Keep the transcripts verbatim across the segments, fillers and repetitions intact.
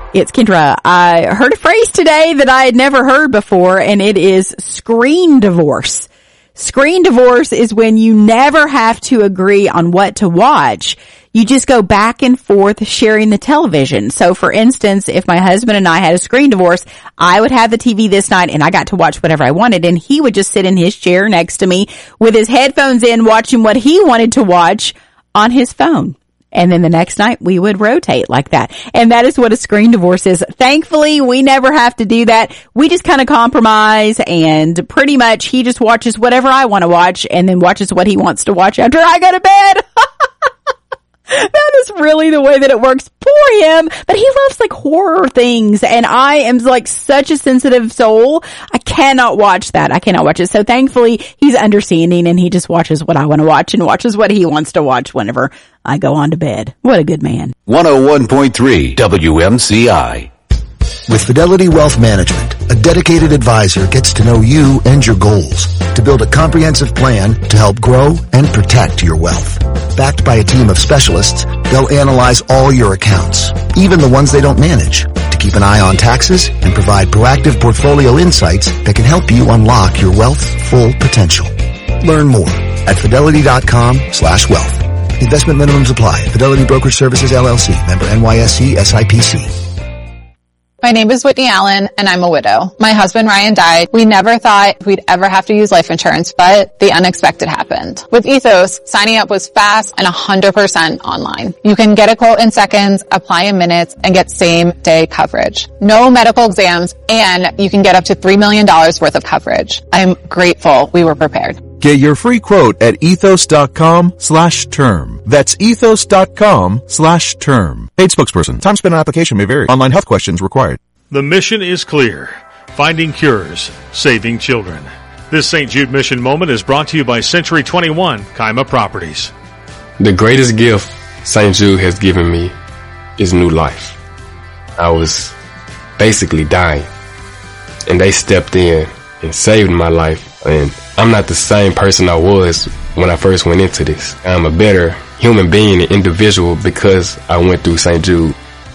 It's Kendra. I heard a phrase today that I had never heard before, and it is screen divorce. Screen divorce is when you never have to agree on what to watch. You just go back and forth sharing the television. So, for instance, if my husband and I had a screen divorce, I would have the T V this night and I got to watch whatever I wanted, and he would just sit in his chair next to me with his headphones in watching what he wanted to watch on his phone. And then the next night we would rotate like that. And that is what a screen divorce is. Thankfully, we never have to do that. We just kind of compromise, and pretty much he just watches whatever I want to watch and then watches what he wants to watch after I go to bed. That is really the way that it works. Poor him. But he loves like horror things, and I am like such a sensitive soul. I cannot watch that. I cannot watch it. So thankfully he's understanding, and he just watches what I want to watch and watches what he wants to watch whenever I go on to bed. What a good man. one oh one point three W M C I. With Fidelity Wealth Management, a dedicated advisor gets to know you and your goals to build a comprehensive plan to help grow and protect your wealth. Backed by a team of specialists, they'll analyze all your accounts, even the ones they don't manage, to keep an eye on taxes and provide proactive portfolio insights that can help you unlock your wealth's full potential. Learn more at fidelity.com slash wealth. Investment minimums apply. Fidelity Brokerage Services, L L C. Member N Y S E S I P C. My name is Whitney Allen, and I'm a widow. My husband Ryan died. We never thought we'd ever have to use life insurance, but the unexpected happened. With Ethos, signing up was fast and one hundred percent online. You can get a quote in seconds, apply in minutes, and get same-day coverage. No medical exams, and you can get up to three million dollars worth of coverage. I'm grateful we were prepared. Get your free quote at ethos.com slash term. That's ethos.com slash term. Paid spokesperson. Time spent on application may vary. Online health questions required. The mission is clear. Finding cures. Saving children. This Saint Jude Mission Moment is brought to you by Century twenty-one Kaima Properties. The greatest gift Saint Jude has given me is new life. I was basically dying, and they stepped in and saved my life, and I'm not the same person I was when I first went into this. I'm a better human being and individual because I went through Saint Jude.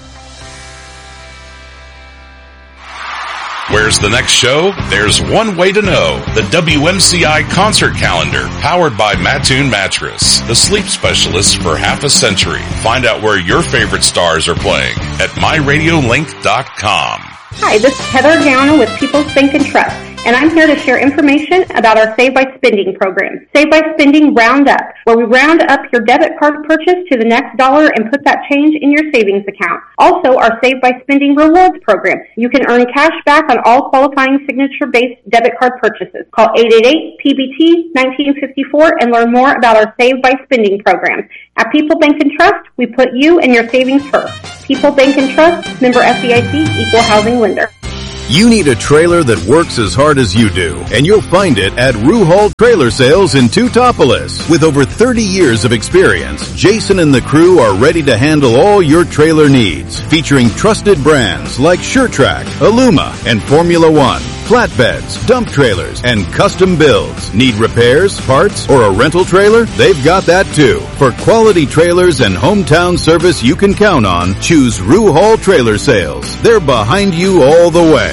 Where's the next show? There's one way to know. The W M C I concert calendar, powered by Mattoon Mattress, the sleep specialists for half a century. Find out where your favorite stars are playing at my radio link dot com. Hi, this is Heather Gowna with People's Bank and Trust, and I'm here to share information about our Save by Spending program. Save by Spending Roundup, where we round up your debit card purchase to the next dollar and put that change in your savings account. Also, our Save by Spending Rewards program. You can earn cash back on all qualifying signature-based debit card purchases. Call eight eight eight P B T nineteen fifty-four and learn more about our Save by Spending program. At People Bank and Trust, we put you and your savings first. People Bank and Trust, member F D I C, equal housing lender. You need a trailer that works as hard as you do, and you'll find it at Ruhal Trailer Sales in Teutopolis. With over thirty years of experience, Jason and the crew are ready to handle all your trailer needs, featuring trusted brands like SureTrack, Aluma, and Formula One, flatbeds, dump trailers, and custom builds. Need repairs, parts, or a rental trailer? They've got that too. For quality trailers and hometown service you can count on, choose Ruhal Trailer Sales. They're behind you all the way.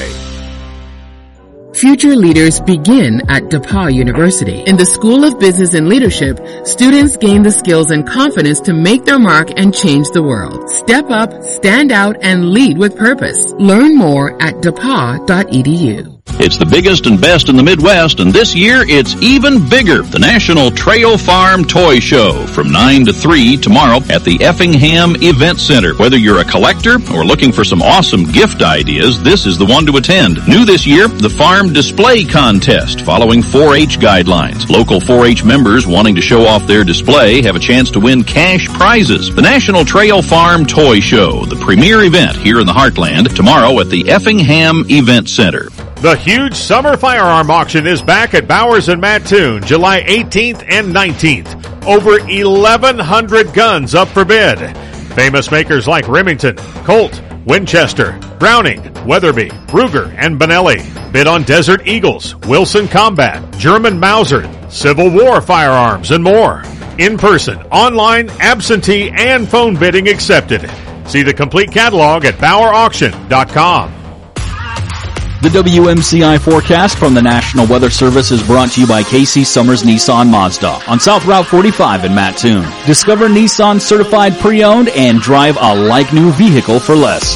Future leaders begin at DePauw University. In the School of Business and Leadership, students gain the skills and confidence to make their mark and change the world. Step up, stand out, and lead with purpose. Learn more at depaw dot e d u. It's the biggest and best in the Midwest, and this year it's even bigger. The National Trail Farm Toy Show from nine to three tomorrow at the Effingham Event Center. Whether you're a collector or looking for some awesome gift ideas, this is the one to attend. New this year, the Farm Display Contest following four H guidelines. Local four H members wanting to show off their display have a chance to win cash prizes. The National Trail Farm Toy Show, the premier event here in the Heartland, tomorrow at the Effingham Event Center. The huge summer firearm auction is back at Bowers and Mattoon, July eighteenth and nineteenth. Over eleven hundred guns up for bid. Famous makers like Remington, Colt, Winchester, Browning, Weatherby, Ruger, and Benelli. Bid on Desert Eagles, Wilson Combat, German Mauser, Civil War firearms, and more. In person, online, absentee, and phone bidding accepted. See the complete catalog at Bauer Auction dot com. The W M C I forecast from the National Weather Service is brought to you by Casey Summers Nissan Mazda on South Route forty-five in Mattoon. Discover Nissan certified pre-owned and drive a like-new vehicle for less.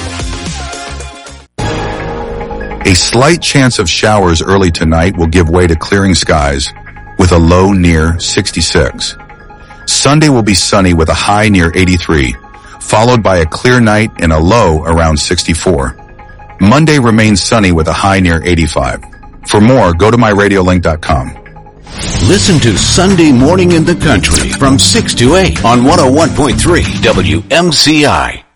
A slight chance of showers early tonight will give way to clearing skies with a low near sixty-six. Sunday will be sunny with a high near eighty-three, followed by a clear night and a low around sixty-four. Monday remains sunny with a high near eighty-five. For more, go to my radio link dot com. Listen to Sunday Morning in the Country from six to eight on one oh one point three W M C I.